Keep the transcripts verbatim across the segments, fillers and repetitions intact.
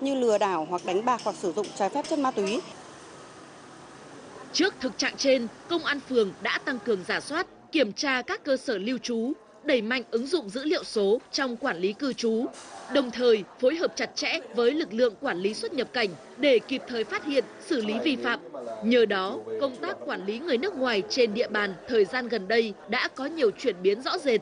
như lừa đảo hoặc đánh bạc hoặc sử dụng trái phép chất ma túy. Trước thực trạng trên, Công an phường đã tăng cường rà soát, kiểm tra các cơ sở lưu trú, đẩy mạnh ứng dụng dữ liệu số trong quản lý cư trú, đồng thời phối hợp chặt chẽ với lực lượng quản lý xuất nhập cảnh để kịp thời phát hiện, xử lý vi phạm. Nhờ đó, công tác quản lý người nước ngoài trên địa bàn thời gian gần đây đã có nhiều chuyển biến rõ rệt.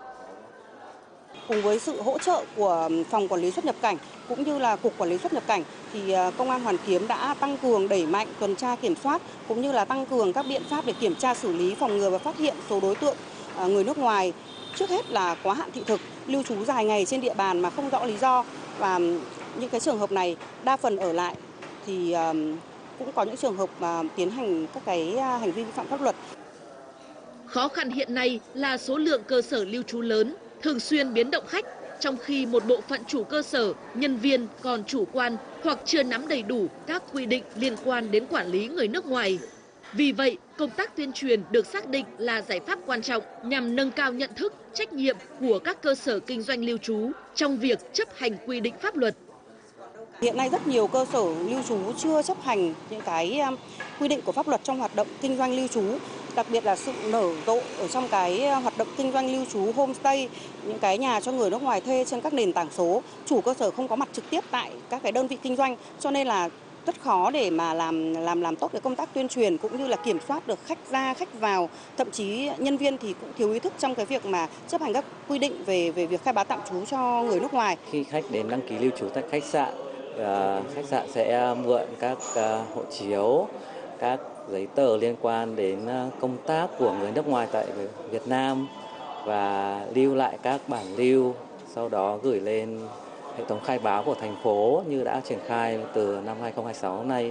Cùng với sự hỗ trợ của Phòng Quản lý xuất nhập cảnh cũng như là Cục Quản lý xuất nhập cảnh thì Công an Hoàn Kiếm đã tăng cường đẩy mạnh tuần tra kiểm soát cũng như là tăng cường các biện pháp để kiểm tra xử lý, phòng ngừa và phát hiện số đối tượng người nước ngoài. Trước hết là quá hạn thị thực, lưu trú dài ngày trên địa bàn mà không rõ lý do, và những cái trường hợp này đa phần ở lại thì cũng có những trường hợp mà tiến hành các cái hành vi vi phạm pháp luật. Khó khăn hiện nay là số lượng cơ sở lưu trú lớn, thường xuyên biến động khách, trong khi một bộ phận chủ cơ sở, nhân viên còn chủ quan hoặc chưa nắm đầy đủ các quy định liên quan đến quản lý người nước ngoài. Vì vậy, công tác tuyên truyền được xác định là giải pháp quan trọng nhằm nâng cao nhận thức, trách nhiệm của các cơ sở kinh doanh lưu trú trong việc chấp hành quy định pháp luật. Hiện nay rất nhiều cơ sở lưu trú chưa chấp hành những cái quy định của pháp luật trong hoạt động kinh doanh lưu trú, đặc biệt là sự nở rộ ở trong cái hoạt động kinh doanh lưu trú homestay, những cái nhà cho người nước ngoài thuê trên các nền tảng số. Chủ cơ sở không có mặt trực tiếp tại các cái đơn vị kinh doanh, cho nên là rất khó để mà làm làm làm tốt cái công tác tuyên truyền cũng như là kiểm soát được khách ra khách vào, thậm chí nhân viên thì cũng thiếu ý thức trong cái việc mà chấp hành các quy định về về việc khai báo tạm trú cho người nước ngoài. Khi khách đến đăng ký lưu trú tại khách sạn, khách sạn sẽ mượn các hộ chiếu, các giấy tờ liên quan đến công tác của người nước ngoài tại Việt Nam và lưu lại các bản lưu, sau đó gửi lên hệ thống khai báo của thành phố như đã triển khai từ năm hai không hai sáu nay.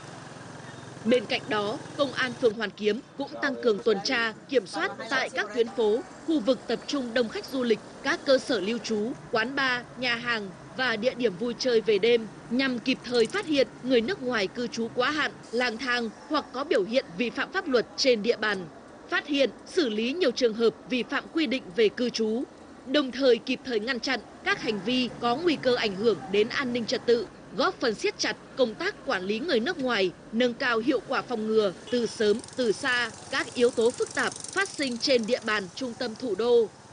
Bên cạnh đó, Công an phường Hoàn Kiếm cũng tăng cường tuần tra, kiểm soát tại các tuyến phố, khu vực tập trung đông khách du lịch, các cơ sở lưu trú, quán bar, nhà hàng và địa điểm vui chơi về đêm nhằm kịp thời phát hiện người nước ngoài cư trú quá hạn, lang thang hoặc có biểu hiện vi phạm pháp luật trên địa bàn, phát hiện, xử lý nhiều trường hợp vi phạm quy định về cư trú, đồng thời kịp thời ngăn chặn các hành vi có nguy cơ ảnh hưởng đến an ninh trật tự, góp phần siết chặt công tác quản lý người nước ngoài, nâng cao hiệu quả phòng ngừa từ sớm từ xa các yếu tố phức tạp phát sinh trên địa bàn trung tâm thủ đô.